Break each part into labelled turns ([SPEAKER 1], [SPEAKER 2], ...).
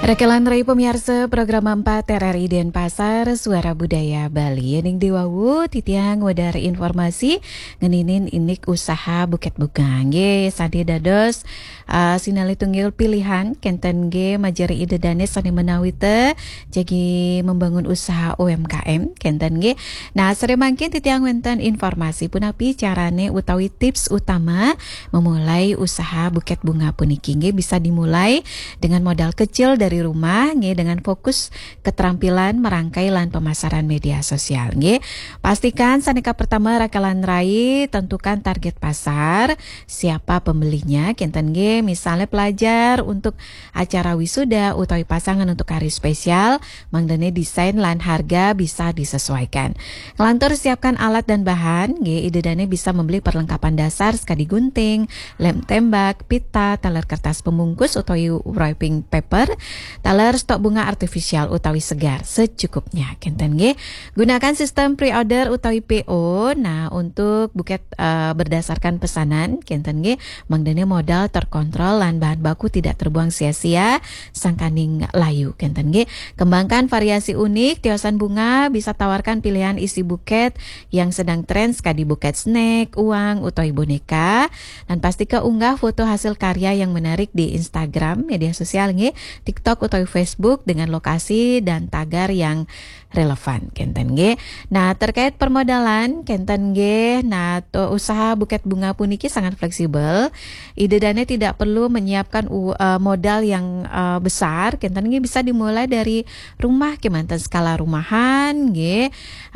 [SPEAKER 1] Rekelan Rai pemirsa program 4 RRI Denpasar Suara Budaya Bali Ning Dewawu titiang wadar informasi ngeninin inik usaha buket bugang ye sadi dados sinali tunggil pilihan kenten ge majari ide dane sani menawite jadi membangun usaha UMKM kenten ge. Nah sore mangkin titiang wenten informasi punapi carane utawi tips utama memulai usaha buket bunga puniki ge bisa dimulai dengan modal kecil dari rumah nge, dengan fokus keterampilan merangkai lan pemasaran media sosial nge. Pastikan saneka pertama rakalan rai tentukan target pasar, siapa pembelinya kenten nge, misalnya pelajar untuk acara wisuda utawi pasangan untuk hari spesial, mangdane desain lan harga bisa disesuaikan. Kelantur siapkan alat dan bahan nge, idedane bisa membeli perlengkapan dasar sekali gunting, lem tembak, pita, taler kertas pembungkus utawi wrapping paper, taler stok bunga artifisial utawi segar secukupnya kenten nggih. Gunakan sistem pre-order utawi PO. Nah, untuk buket berdasarkan pesanan kenten nggih mangdene modal terkontrol lan bahan baku tidak terbuang sia-sia sangkaning layu kenten nggih. Kembangkan variasi unik tiosan bunga, bisa tawarkan pilihan isi buket yang sedang tren sekali buket snack, uang utawi boneka, dan pastikan unggah foto hasil karya yang menarik di Instagram media sosial nggih, TikTok utawi Facebook dengan lokasi dan tagar yang relevan kenten nggih. Nah, terkait permodalan kenten nggih, nah usaha buket bunga puniki sangat fleksibel. Ide dana tidak perlu menyiapkan modal yang besar kenten nggih, bisa dimulai dari rumah kemanten skala rumahan nggih.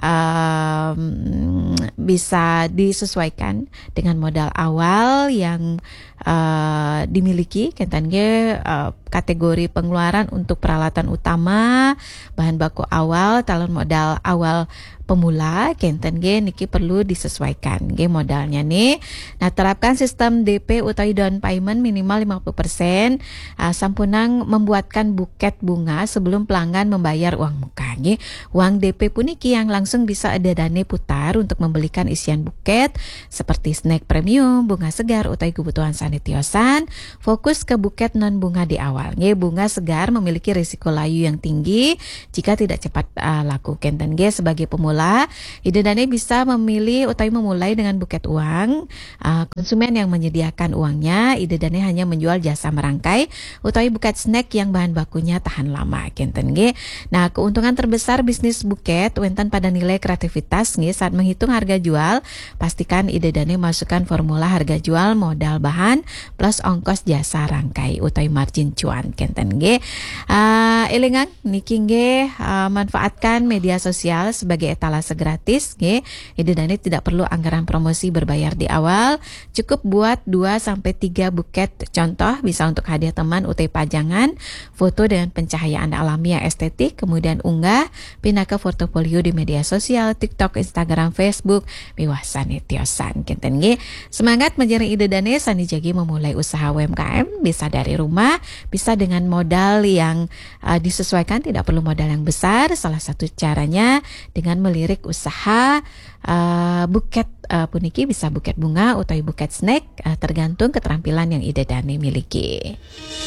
[SPEAKER 1] Bisa disesuaikan dengan modal awal yang dimiliki kenten nggih, kategori pengeluaran untuk peralatan utama, bahan baku awal, talon modal awal pemula kenten nggih niki perlu disesuaikan nggih modalnya nih. Nah, terapkan sistem DP utawi down payment minimal 50%, sampunang membuatkan buket bunga sebelum pelanggan membayar uang muka nggih. Uang DP puniki yang langsung bisa ada dana putar untuk membelikan isian buket seperti snack premium, bunga segar utawi kebutuhan sanitiosan. Fokus ke buket non bunga di awal nggih. Bunga segar memiliki risiko layu yang tinggi jika tidak cepat laku kenten nggih. Sebagai pemula, ide dane bisa memilih utawi memulai dengan buket uang. Konsumen yang menyediakan uangnya, ide dane hanya menjual jasa merangkai utawi buket snack yang bahan bakunya tahan lama kenten nggih. Nah, keuntungan terbesar bisnis buket wenten pada nilai kreativitas nggih. Saat menghitung harga jual, pastikan ide dane masukkan formula harga jual modal bahan plus ongkos jasa rangkai utawi margin cuan kenten nggih. Elingan niki nggih, manfaatkan media sosial sebagai etalase gratis nggih. Ide dane tidak perlu anggaran promosi berbayar di awal, cukup buat 2 sampai 3 buket contoh, bisa untuk hadiah teman utawi pajangan, foto dengan pencahayaan alami yang estetik, kemudian unggah pindah ke portofolio di media sosial, TikTok, Instagram, Facebook, miwah sanitiosan kenten nggih. Semangat menjadi ide dane sani jagi memulai usaha UMKM, bisa dari rumah, bisa dengan modal yang disesuaikan, tidak perlu modal yang besar. Salah satu caranya dengan melirik usaha buket puniki, bisa buket bunga utawi buket snack, tergantung keterampilan yang ide dane miliki.